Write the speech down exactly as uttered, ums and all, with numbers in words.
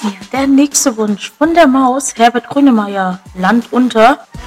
Der nächste Wunsch von der Maus, Herbert Grönemeyer, Land unter.